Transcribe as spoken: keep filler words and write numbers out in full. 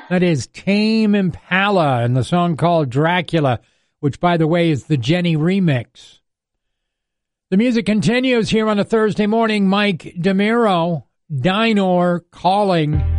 That is Tame Impala and the song called Dracula, which, by the way, is the Jenny remix. The music continues here on a Thursday morning. Mike DeMiro, Dinor calling.